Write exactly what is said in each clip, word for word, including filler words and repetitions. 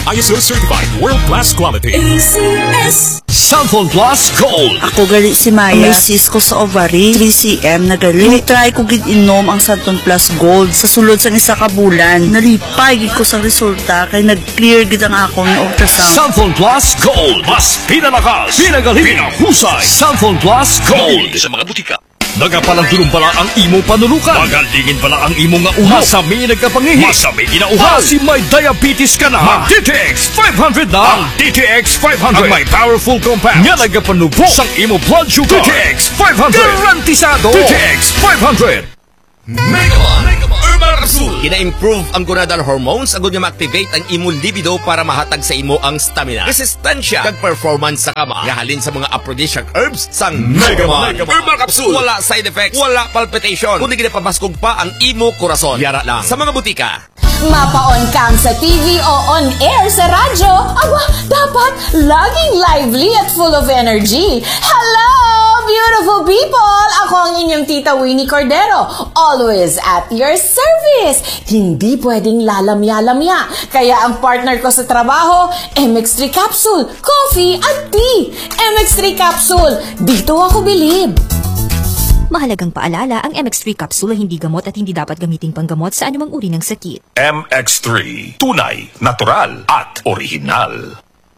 I S O certified world-class quality. A C S. Samphon Plus Gold. Ako gali si Maya. May cyst ko sa ovary, three centimeters na gali. Try ko gid inom ang Samphon Plus Gold sa sulod sang isa ka bulan. Nalipay gid ko sa resulta kay nag-clear gid ang akong ultrasound. Samphon Plus Gold. Mas pinalakas, pinagaling, pinahusay. Samphon Plus Gold. Sa mga butika. Nagapalang pala ang imo panulukan. Magalingin pala ang imo nga uhaw. Masami nagkapangihi. Masami ginauhaw. Si may diabetes ka na. Mag-D T X five hundred na. Ang D T X five hundred. Ang may powerful compound. Nga nagapanubo sang imo blood sugar. D T X five hundred. Garantisado. D T X five hundred. Megaman! Herbal Capsule! Gina-improve ang gonadal hormones agud nga ma-activate ang imong libido para mahatag sa imo ang stamina, resistensya, kag performance sa kama. Gahalin sa mga aphrodisiac herbs sang Megaman! Herbal Capsule! Wala side effects, wala palpitation, kundi ginapabaskog pa ang imo korason. Yara lang sa mga butika. Mapaon kang sa T V o on air sa radyo, aba, dapat laging lively at full of energy. Hello, beautiful people! Ako ang inyong tita Winnie Cordero, always at your service. Hindi pwedeng lalamya-lamya. Kaya ang partner ko sa trabaho, M X three Capsule, coffee at tea. M X three Capsule, dito ako bilib. Mahalagang paalala, ang M X three capsule ay hindi gamot at hindi dapat gamiting panggamot sa anumang uri ng sakit. M X three. Tunay, natural, at original.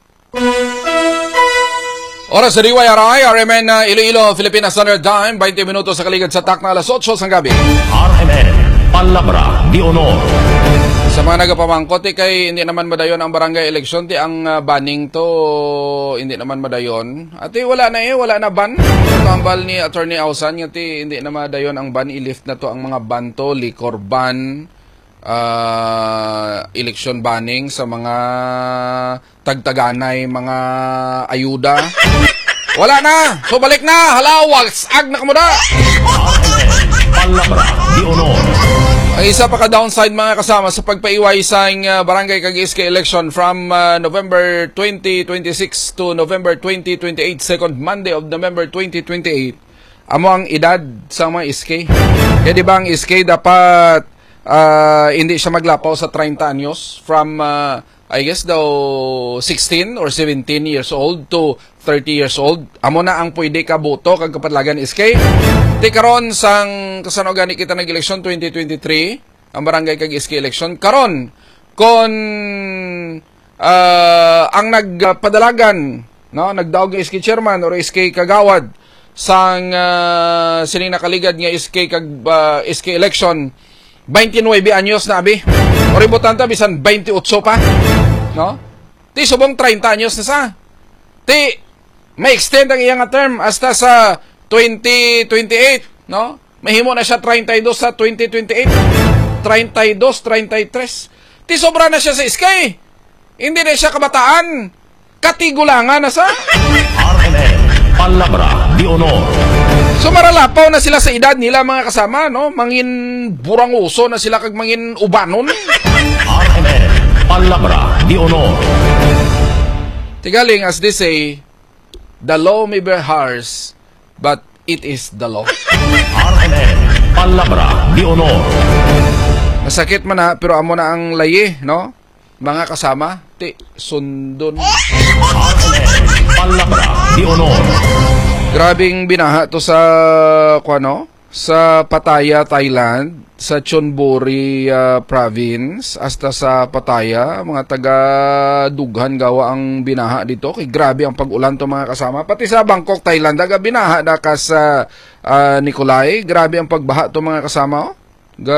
Oras sa D Y R I, R M N uh, Iloilo, Philippine Standard Time, twenty minutos sa kaligid sa takna alas otso sang gabi. R M N, Palabra de Honor. Sa mga nagapamangkot, eh, kay hindi naman madayon ang barangay election, ti ang uh, banning to, hindi naman madayon. At eh, wala na eh, wala na ban. Ito ang bal ni Attorney Ausan, ti hindi na madayon ang ban, i-lift na to ang mga ban to, liquor ban, uh, election banning sa mga tagtaganay, mga ayuda. Wala na! So balik na! Hala, wagsag na kamuda! Palabra de Honor. Ang isa pa ka-downside mga kasama sa pagpaiway sa uh, barangay kag-iske election from uh, November twenty twenty-six to November twenty twenty-eight, second Monday of November twenty twenty-eight. Amo ang edad sa mga iske. Kaya di ba ang iske dapat uh, hindi siya maglapaw sa thirty anyos from uh, I guess daw sixteen or seventeen years old to thirty years old. Amo na ang pwede ka boto kag kapatlagan iske. Di karon sang kasano gani kita nag-eleksyon twenty twenty-three, ang barangay kag iske election. Karon kon uh, ang nagpadalagan, no, nagdaog nga iske chairman or iske kagawad sang uh, sining nakaligad nga iske kag uh, iske election twenty-nine anyos na abi. O ribotanta bisan twenty-eight pa, no? Ti subong thirty anyos na sa. Ti may extend ang iyang term hasta sa twenty twenty-eight, no? Mahimo na siya thirty-two sa twenty twenty-eight. thirty-two, thirty-three. Ti sobra na siya sa iskay. Hindi na siya kabataan. Katigulangan na sa. R M N, Palabra de Honor. So maralapaw na sila sa edad nila mga kasama, no? Mangin burang uso na sila kag mangin ubanon. R M N, Palabra de Honor. Tigaling, as they say, the law may be harsh, but it is the law. R M N, Palabra de Honor. Masakit man na, pero amo na ang layi, no? Mga kasama, ti, sundon. R M N, Palabra de Honor. Grabing binaha to sa, kuano, sa Pattaya, Thailand, sa Chonburi uh, province, hasta sa Pattaya, mga taga Dughan gawa ang binaha dito. Kay grabe ang pag-ulan to mga kasama. Pati sa Bangkok, Thailand, daga binaha na ka sa uh, Nicolay. Grabe ang pagbaha to mga kasama. Oh. Ga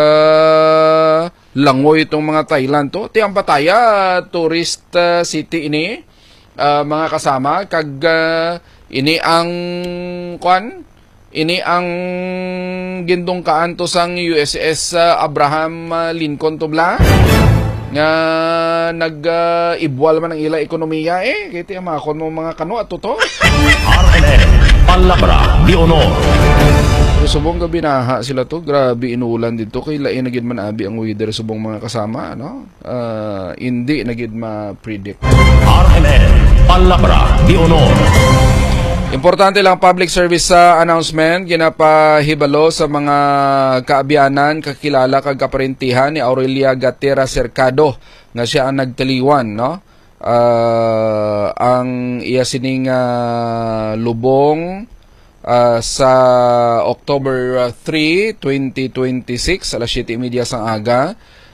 langoy itong mga Thailand to. Ti ang Pattaya, tourist uh, city ini, uh, mga kasama. Kag uh, ini ang kwan, ini ang gindungkaan to sang U S S uh, Abraham uh, Lincoln to bla nga nag-ibwal uh, man ang ila ekonomiya eh kiti amakon mo mga kano at to. R M N, Palabra de Honor. Subong gabi binaha sila to, grabe inuulan dito kay lain na gid man abi ang weather subong mga kasama, no? Uh, hindi na gid ma-predict. R M N, Palabra de Honor. Importante lang public service sa uh, announcement ginapahibalo sa mga kaabyanan, kakilala kag kaparentihan ni Aurelia Gatera Cercado nga siya ang nagtaliwan, no? uh, ang iya sining uh, lubong uh, sa October three, twenty twenty-six, alas siyete media sang aga.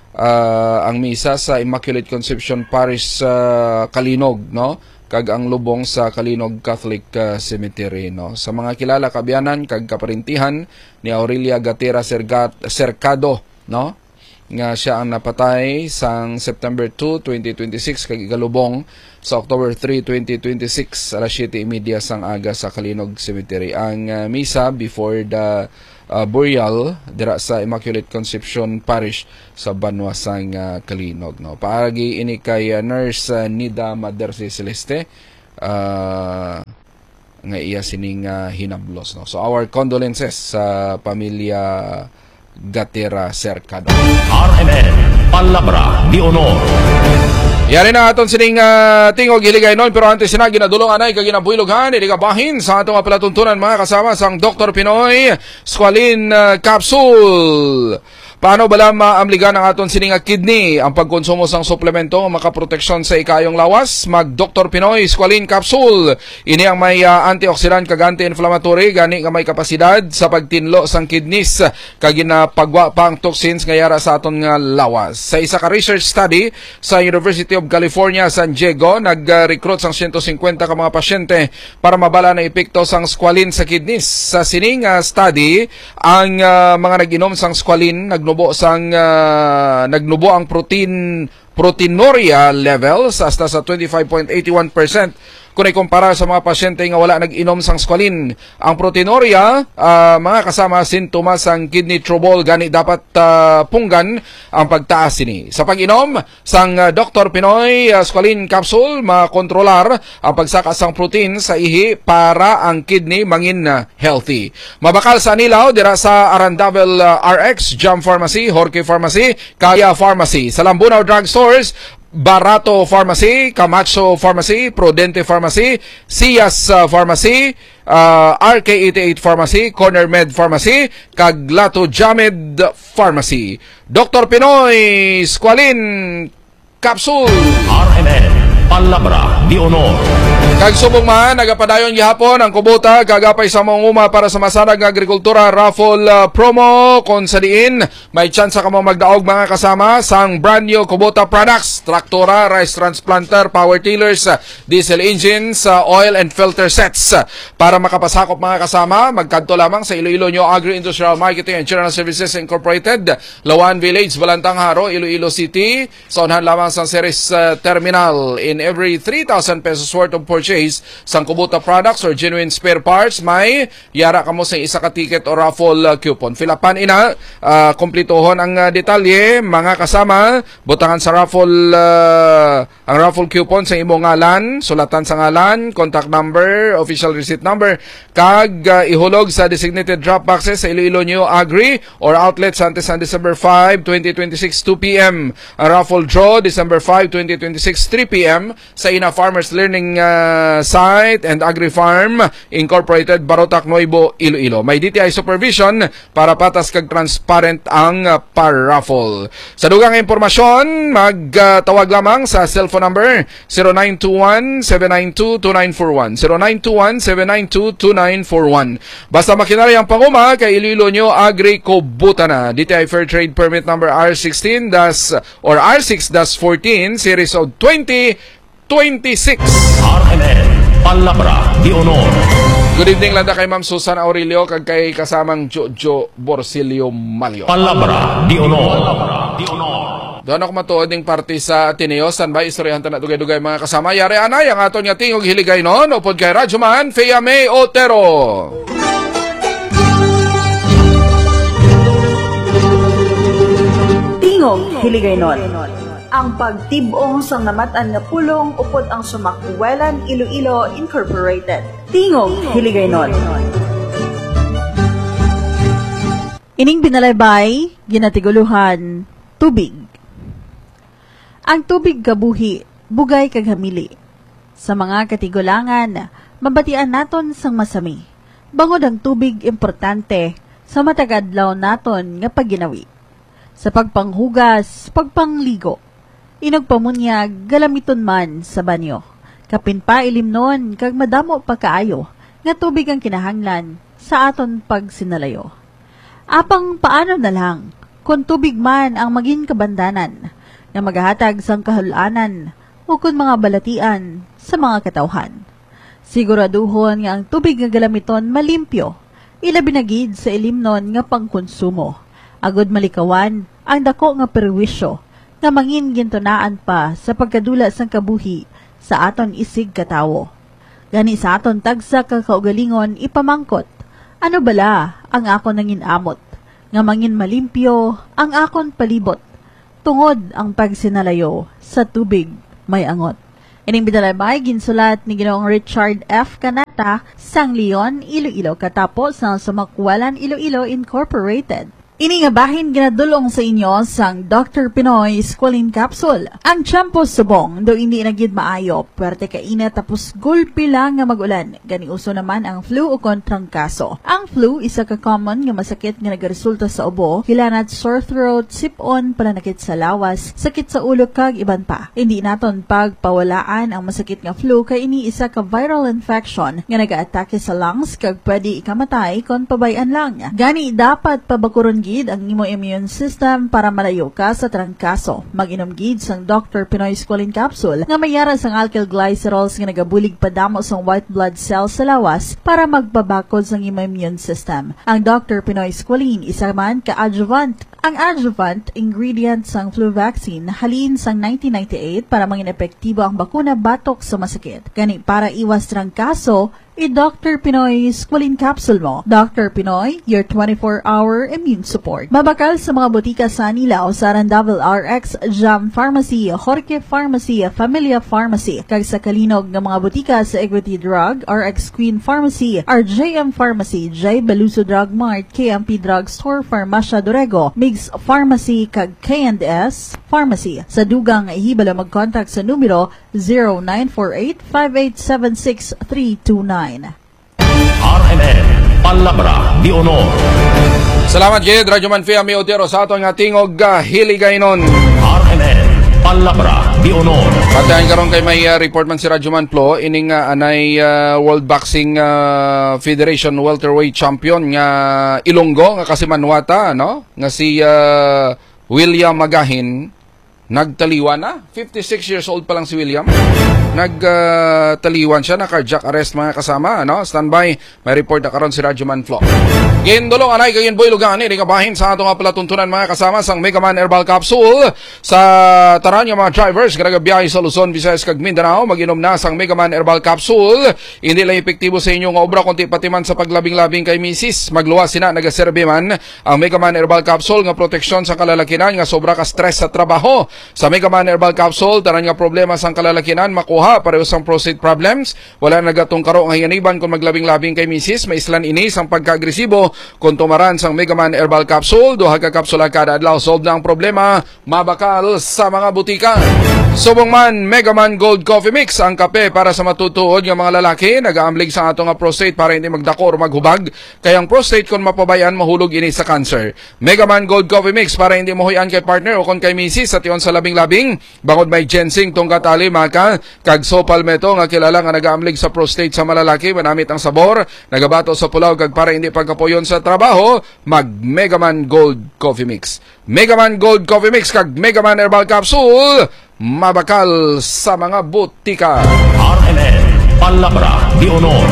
Uh, ang misa sa Immaculate Conception Parish sa uh, Kalinog, no? Kag ang lubong sa Kalinog Catholic uh, Cemetery, no? Sa mga kilala kabiyanan kag kaparintihan ni Aurelia Gatera Sergat Cercado, no? Nga siya ang napatay sang September two, twenty twenty-six kag igalubong sa October three, twenty twenty-six alas siyete media sang aga sa Kalinog Cemetery. Ang uh, misa before the uh, burial dira sa Immaculate Conception Parish sa Banwasang uh, Kalinog, no? Paagi ini kay uh, Nurse uh, Nida Madersi Celeste uh, nga iya sining uh, hinablos, no? So our condolences sa pamilya Gatera Cercado. R M N Palabra de Honor. Yari na aton sining uh, tingog hiligay noon, pero antes sina ginadulong anay kag ginabuyloghan idi kabahin sa atong palatuntunan mga kasama sang Doctor Pinoy Squalene uh, Capsule. Paano bala maamligan ang aton sining kidney? Ang pagkonsumo sang suplemento makaproteksyon sa ikayong lawas, mag Doctor Pinoy Squalene Capsule. Ini ang may uh, antioxidant kag anti-inflammatory gani nga may kapasidad sa pagtinlo sang kidneys kag ginapagwa pa ang toxins nga yara sa aton nga lawas. Sa isa ka research study sa University of California San Diego, nag-recruit sang one hundred fifty ka mga pasyente para mabala na epekto sang squalene sa kidneys. Sa sining uh, study, ang uh, mga nag-inom sang squalene nagno Nagnubo sang uh, nagnubo ang protein proteinuria levels hasta sa twenty-five point eight one percent kung ikumpara sa mga pasyente nga wala nag-inom sang squalene. Ang proteinuria, uh, mga kasama sintomas sang kidney trouble, gani dapat uh, punggan ang pagtaas ini. Sa pag-inom sang uh, Doctor Pinoy uh, Squalene Capsule, makontrolar ang pagsaka sang protein sa ihi para ang kidney mangin uh, healthy. Mabakal sa nilaw dira sa Arandabel uh, R X, Jam Pharmacy, Jorge Pharmacy, Kaya Pharmacy. Sa Lambunaw Drug Stores, Barato Pharmacy, Camacho Pharmacy, Prudente Pharmacy, Sias uh, Pharmacy, uh, R K eighty-eight Pharmacy, Corner Med Pharmacy, Kaglato Jamed Pharmacy. Doctor Pinoy Squalene Capsule. R M N Palabra de Honor. Kag subong man nagapadayon gihapon ang Kubota kagapay sa manguma para sa masanag nga agrikultura raffle uh, promo kon sa diin may tsansa ka mo magdaog mga kasama sang brand new Kubota products, traktora, rice transplanter, power tillers, uh, diesel engines, uh, oil and filter sets. Para makapasakop mga kasama, magkadto lamang sa Iloilo New Agri-Industrial Marketing and General Services Incorporated, Lawan Village, Balantang Haro, Iloilo City. Sa unahan lamang sa Ceres uh, Terminal. In every three thousand pesos worth of purchase sang Kubota products or genuine spare parts, may yara kamo sa isa ka ticket o raffle uh, coupon. Filapan ina, uh, kompletohon ang uh, detalye mga kasama, butangan sa raffle uh, ang raffle coupon sa imong ngalan, sulatan sa ngalan, contact number, official receipt number, kag uh, ihulog sa designated drop boxes sa Iloilo New Agri or outlets antes sa December five, twenty twenty-six, two p m Ang raffle draw December five, twenty twenty-six, three p m sa Ina Farmers Learning uh, Site and Agri-Farm Incorporated, Barotac, Nuevo, Iloilo. May D T I supervision para patas kag transparent ang uh, par-raffle. Sa dugang impormasyon, magtawag uh, lamang sa cellphone number zero nine two one, seven nine two, two nine four one zero nine two one, seven nine two, two nine four one. Basta makinari ang panguma kay Iloilo New Agri Kubota na. D T I Fair Trade Permit number R sixteen dash or R six dash fourteen series of twenty twenty-six. R M N Palabra de Honor. Good evening landa kay Ma'am Susan Aurelio kag kay kasamang Jojo Borsilio Malio. Palabra de Honor. Palabra de Honor. Doon ako matuod ng party sa Ateneo. Standby, istoryahan ta na dugay-dugay mga kasama. Yari anay ang aton nga tingog hiligay noon. Upod kay Radyo Man, Fea May Otero. Tingog hiligay noon. Ang pagtibong sang namatan nga pulong upod ang Sumakbuelan Iloilo Incorporated. Tingog hiligay noon. Ining binalaybay, ginatiguluhan, tubig. Ang tubig kabuhi, bugay kag hamili. Sa mga katigulangan, mabatian naton sang masami. Bangod ang tubig importante sa matagadlaw naton nga pagginawi. Sa pagpanghugas, pagpangligo, inog pamunyag galamiton man sa banyo. Kapin pa ilimnon kag madamo pa kaayo nga tubig ang kinahanglan sa aton pagsinalayo. Apang paano na lang kung tubig man ang maging kabandanan nga maghahatag sang kahulanan o kung mga balatian sa mga katawhan. Siguraduhon nga ang tubig nga galamiton malimpyo, ilabi na gid sa ilimnon nga pangkonsumo. Agod malikawan ang dako nga perwisyo nga mangin gintunaan pa sa pagkadula sang kabuhi sa aton isig katawo. Gani sa aton tagsa ka kaugalingon ipamangkot, ano bala ang akon nangin amot, nga mangin malimpyo ang akon palibot, tungod ang pagsinalayo sa tubig may angot. Ining bidalabay ginsulat ni Ginoong Richard F. Canata, sang Leon, Iloilo, katapos ng Sumakwalan Iloilo Incorporated. Ini nga bahin ginadulong sa inyo sang Doctor Pinoy Squalene Capsule. Ang shampoo subong do hindi nagid maayo, pwerte kainat tapos gulpi lang nga magulan. Gani uso naman ang flu o kontrang kaso. Ang flu isa ka common nga masakit nga nagaresulta sa ubo, hilanat, sore throat, sipon, pananakit sa lawas, sakit sa ulo kag iban pa. Hindi naton pagpawalaan ang masakit nga flu kay ini isa ka viral infection nga nagaatake sa lungs kag pwede ikamatay kon pabayan lang. Gani dapat pabakuron gid ang imo immune system para malayo ka sa trangkaso. Mag-inom gid sang Doctor Pinoy Squalene Capsule nga mayara sang alkyl glycerols nga nagabulig padamo sang white blood cells sa lawas para magpabakod sang imo immune system. Ang Doctor Pinoy Squalene isa man ka-adjuvant. Ang adjuvant ingredient sang flu vaccine halin sang nineteen ninety-eight para mangin epektibo ang bakuna batok sa masakit. Gani para iwas trangkaso, i-Doctor Pinoy Squalene Capsule mo. Doctor Pinoy, your twenty-four hour immune support. Mabakal sa mga butika sa Anila o sa Randavil R X, Jam Pharmacy, Jorge Pharmacy, Familia Pharmacy. Kag sa kalinog ng mga butika sa Equity Drug, R X Queen Pharmacy, R J M Pharmacy, J. Beluso Drug Mart, K M P Drug Store, Farmacia Dorego, Migs Pharmacy, kag K and S Pharmacy. Sa dugang ihibalo mag-contact sa numero zero nine four eight, five eight seven six, three two nine. R M N, Palabra di Honor. Salamat gid Radyo Manfia mi Otero sa ato nga tingog uh, hiligaynon. R M N, Palabra di Honor. Patayan karon kay may uh, report man si Radyo Manflo ining uh, anay uh, World Boxing uh, Federation welterweight champion nga Ilonggo nga kasimanwata no nga si uh, William Magahin nagtaliwan na. fifty-six years old pa lang si William. Nagtaliwan uh, siya na cardiac arrest mga kasama. No? Standby. May report na karon si Radyo Manflo. Gindulong anay kayin boy lugan. Hindi kabahin sa ato nga palatuntunan mga kasama sang Megaman Herbal Capsule sa taran nga mga drivers nga nagabiyahe sa Luzon, Visayas kag Mindanao. Mag-inom na sang Megaman Herbal Capsule. Hindi lang epektibo sa inyo nga obra kundi pati man sa paglabing-labing kay misis. Magluwas sina nagaserbi man ang Megaman Herbal Capsule nga proteksyon sa kalalakinan nga sobra ka stress sa trabaho. Sa Megaman Herbal Capsule, tanan nga problema sang kalalakinan makuha pareho sang prostate problems. Wala nagatong karo nga hiyaniban kung maglabing-labing kay misis. May islan ini sang pagka-agresibo kung tumaran sang Megaman Herbal Capsule. Duha ka kapsula kada adlaw. Solve na ang problema. Mabakal sa mga butika. Subong man, Megaman Gold Coffee Mix. Ang kape para sa matutuod nga mga lalaki. Nag-aamlig sa ato nga prostate para hindi magdako o maghubag. Kaya ang prostate kung mapabayan, mahulog ini sa cancer. Megaman Gold Coffee Mix para hindi mohuyan kay partner o kung kay misis at yon sa labing-labing. Bangod may ginseng tungkat ali maka kag sopalmeto nga kilala nga nagaamlig sa prostate sa malalaki. Manamit ang sabor. Nagabato sa pulaw kag para hindi pagkapoyon sa trabaho. Mag Megaman Gold Coffee Mix. Megaman Gold Coffee Mix kag Megaman Herbal Capsule. Mabakal sa mga butika. R M N, Palabra di Honor.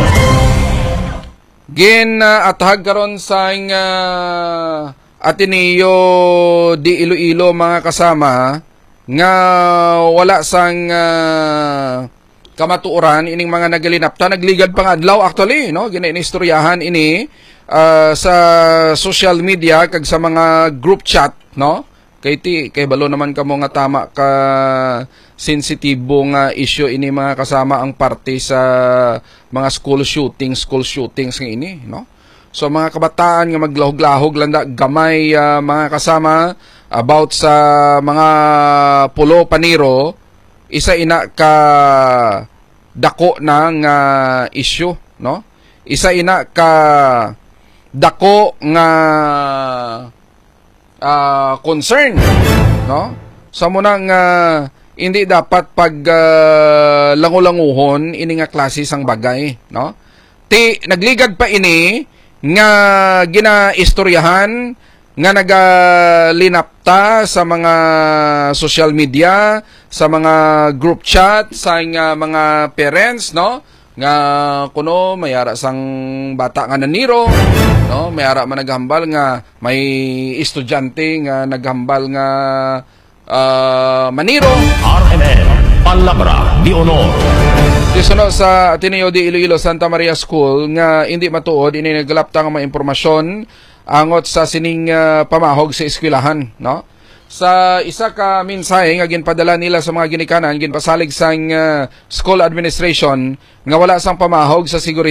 Gin uh, atahag karon sa uh, Ateneo di Iloilo mga kasama nga wala sang uh, kamatuoran ining mga nagalinapta nagligad pang adlaw actually no ginaistoryahan ini uh, sa social media kag sa mga group chat no kay ti kay balo naman kamo nga tama ka sensitibo nga issue ini mga kasama ang parte sa mga school shootings school shootings nga ini no. So mga kabataan nga maglahog-lahog landa gamay uh, mga kasama about sa mga pulo paniro isa ina ka dako ng uh, issue no. Isa ina ka dako nga uh, concern no. Sa munang uh, hindi dapat pag uh, langulanguhon ini nga klase sang bagay, no? Ti nagligad pa ini nga ginaistoryahan nga nagalinapta sa mga social media, sa mga group chat, sa nga mga parents, no? Nga kuno mayara sang bata nga naniro, no? Mayara man naghambal nga may estudyante nga naghambal nga uh, maniro. R M N, Palabra di Honor. Disunod sa Ateneo de Iloilo Santa Maria School nga hindi matuod ini naglapta nga mga impormasyon angot sa sining uh, pamahog sa eskwelahan, no? Sa isa ka mensahe nga ginpadala nila sa mga ginikanan, ginpasalig sang uh, school administration nga wala sang pamahog sa seguridad